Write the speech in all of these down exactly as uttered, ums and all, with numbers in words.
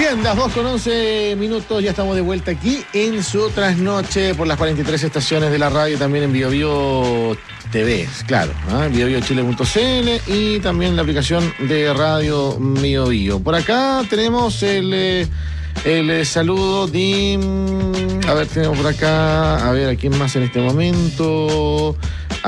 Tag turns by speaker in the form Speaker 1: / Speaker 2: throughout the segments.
Speaker 1: Bien, las dos con once minutos, ya estamos de vuelta aquí en su trasnoche por las cuarenta y tres estaciones de la radio, también en BioBio T V, claro, ¿eh? bio bio chile punto c l y también la aplicación de radio BioBio. Por acá tenemos el, eh, el eh, saludo de... A ver, tenemos por acá, a ver, ¿a quién más en este momento?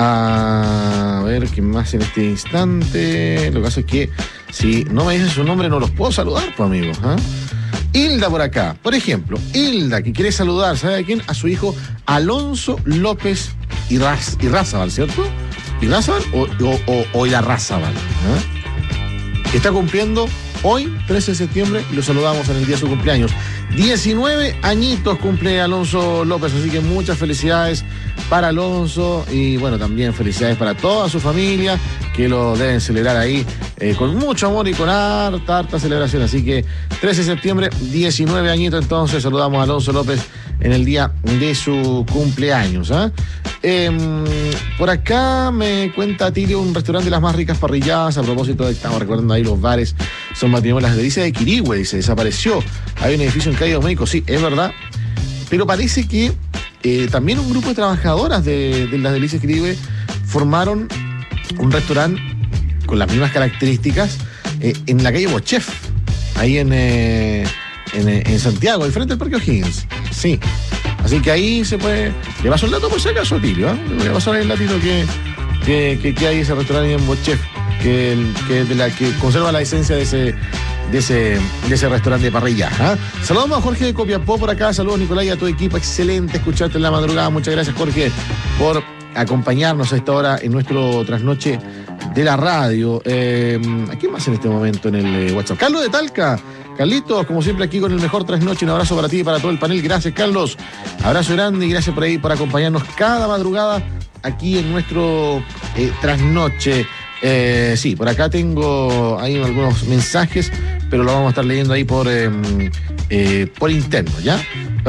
Speaker 1: A ver, ¿quién más en este instante? Lo que pasa es que si no me dicen su nombre no los puedo saludar, pues, amigos, ¿eh? Hilda por acá, por ejemplo, Hilda, que quiere saludar, ¿sabe a quién? A su hijo Alonso López Irraz, Irrazabal, ¿cierto? ¿Irrazabal o, o, o, o Irarrázaval? ¿Eh? Que está cumpliendo hoy, trece de septiembre, y lo saludamos en el día de su cumpleaños. diecinueve añitos cumple Alonso López, así que muchas felicidades para Alonso y bueno, también felicidades para toda su familia, que lo deben celebrar ahí eh, con mucho amor y con harta, harta celebración. Así que trece de septiembre, diecinueve añitos, entonces saludamos a Alonso López en el día de su cumpleaños. ¿eh? Eh, por acá me cuenta Tilio, un restaurante de las más ricas parrilladas, a propósito de que estamos recordando ahí los bares, son matrimonios. Las Delicias de Quirihue, dice, desapareció. Hay un edificio en Calle México, sí, es verdad, pero parece que eh, también un grupo de trabajadoras de, de las Delicias de Quirihue formaron un restaurante con las mismas características eh, en la calle Bochef, ahí en, eh, en, en Santiago, al frente del Parque O'Higgins. Sí. Así que ahí se puede. Le paso el dato por si acaso, Tilio, ¿eh? Le paso el datito que, que, que, que hay ese restaurante en Bochef, que, que, de la, que conserva la esencia de ese, de ese, de ese restaurante de parrilla. ¿eh? Saludamos a Jorge de Copiapó por acá. Saludos, Nicolás, y a tu equipo. Excelente escucharte en la madrugada. Muchas gracias, Jorge, por acompañarnos a esta hora en nuestro trasnoche de la radio. Eh, ¿A quién más en este momento en el eh, WhatsApp? Carlos de Talca. Carlitos, como siempre aquí con el mejor trasnoche. Un abrazo para ti y para todo el panel. Gracias, Carlos. Abrazo grande y gracias por ahí por acompañarnos cada madrugada aquí en nuestro eh, trasnoche. Eh, sí, por acá tengo ahí algunos mensajes, pero lo vamos a estar leyendo ahí por, eh, eh, por interno, ¿ya?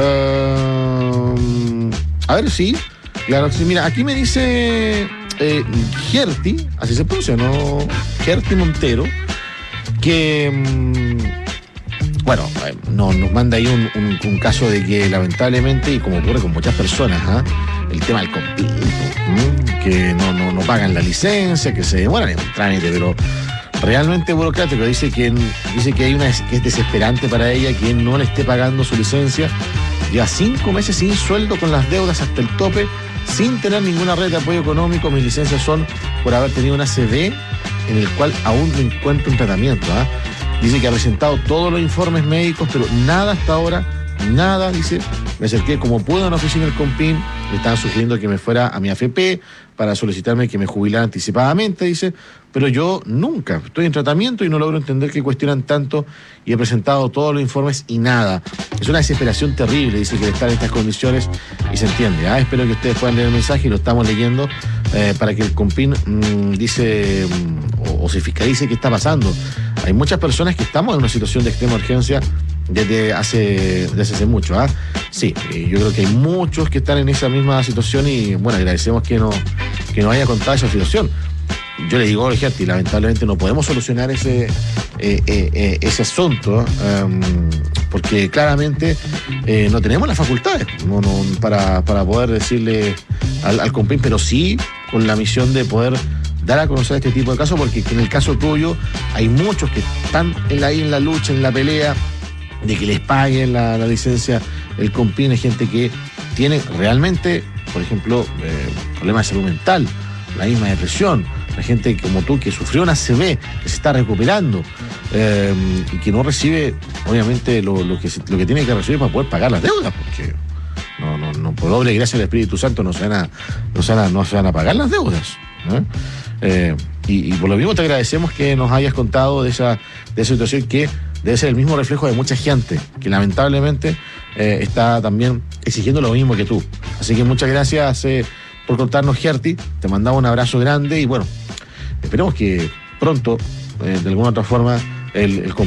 Speaker 1: Uh, a ver, sí. Claro, sí, mira, aquí me dice eh, Gerti, así se pronuncia, ¿no? Gerti Montero, que, mmm, bueno, eh, no, nos manda ahí un, un, un caso de que lamentablemente, y como ocurre con muchas personas, ¿eh? el tema del completo, ¿eh? que no, no, no pagan la licencia, que se demoran en un trámite, pero realmente burocrático. Dice que, dice que hay una que es desesperante para ella que no le esté pagando su licencia. Lleva cinco meses sin sueldo, con las deudas hasta el tope, sin tener ninguna red de apoyo económico. Mis licencias son por haber tenido una A C V en el cual aún no encuentro un tratamiento. ¿eh? Dice que ha presentado todos los informes médicos, pero nada hasta ahora, nada, dice. Me acerqué como puedo a una oficina del Compin, me estaban sugiriendo que me fuera a mi A F P para solicitarme que me jubilara anticipadamente, dice, pero yo nunca, estoy en tratamiento y no logro entender que cuestionan tanto y he presentado todos los informes y nada. Es una desesperación terrible, dice, que de estar en estas condiciones y se entiende. ¿eh? Espero que ustedes puedan leer el mensaje y lo estamos leyendo eh, para que el Compin mmm, dice mmm, o, o se fiscalice qué está pasando. Hay muchas personas que estamos en una situación de extrema urgencia desde hace, desde hace mucho. ¿eh? Sí, yo creo que hay muchos que están en esa misma situación y bueno, agradecemos que nos, que nos haya contado esa situación. Yo le digo, Gerti, lamentablemente no podemos solucionar ese, eh, eh, eh, ese asunto, um, porque claramente eh, no tenemos las facultades no, no, para, para poder decirle al, al Compin, pero sí con la misión de poder dar a conocer este tipo de casos, porque en el caso tuyo hay muchos que están en la, ahí en la lucha, en la pelea, de que les paguen la, la licencia. El Compin es gente que tiene realmente, por ejemplo, eh, problemas de salud mental, la misma depresión, la gente como tú que sufrió una A C V, que se está recuperando eh, y que no recibe, obviamente, lo, lo, que, lo que tiene que recibir para poder pagar las deudas, porque no, no, no por obra y gracia del Espíritu Santo no se van a, no se van a, no se van a pagar las deudas. ¿eh? Eh, y, y por lo mismo te agradecemos que nos hayas contado de esa, de esa situación que debe ser el mismo reflejo de mucha gente que lamentablemente eh, está también exigiendo lo mismo que tú. Así que muchas gracias eh, por contarnos, Gerti. Te mandamos un abrazo grande y bueno, esperemos que pronto, eh, de alguna otra forma, el, el